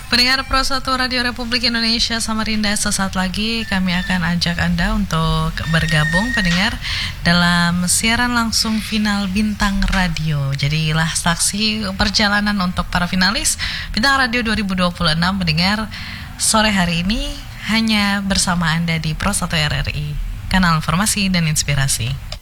Pendengar Pro 1 Radio Republik Indonesia Samarinda, sesaat lagi kami akan ajak Anda untuk bergabung pendengar dalam siaran langsung final Bintang Radio. Jadilah saksi perjalanan untuk para finalis Bintang Radio 2026 pendengar sore hari ini hanya bersama Anda di Pro 1 RRI, kanal informasi dan inspirasi.